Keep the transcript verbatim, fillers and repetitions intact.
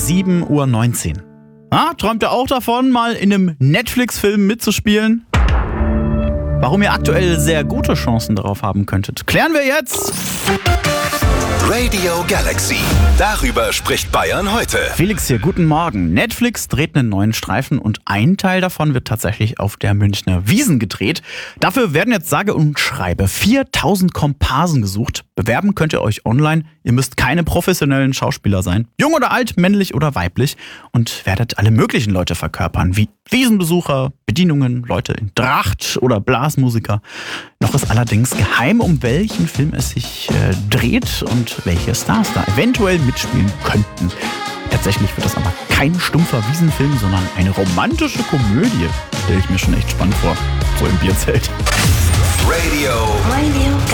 sieben Uhr neunzehn. Ah, träumt ihr auch davon, mal in einem Netflix-Film mitzuspielen? Warum ihr aktuell sehr gute Chancen darauf haben könntet, klären wir jetzt. Radio Galaxy. Darüber spricht Bayern heute. Felix hier, guten Morgen. Netflix dreht einen neuen Streifen und ein Teil davon wird tatsächlich auf der Münchner Wiesn gedreht. Dafür werden jetzt sage und schreibe viertausend Komparsen gesucht. Bewerben könnt ihr euch online. Ihr müsst keine professionellen Schauspieler sein. Jung oder alt, männlich oder weiblich. Und werdet alle möglichen Leute verkörpern, wie Wiesenbesucher, Bedienungen, Leute in Tracht oder Blasmusiker. Noch ist allerdings geheim, um welchen Film es sich äh, dreht und welche Stars da eventuell mitspielen könnten. Tatsächlich wird das aber kein stumpfer Wiesenfilm, sondern eine romantische Komödie. Stelle ich mir schon echt spannend vor, so im Bierzelt. Radio. Radio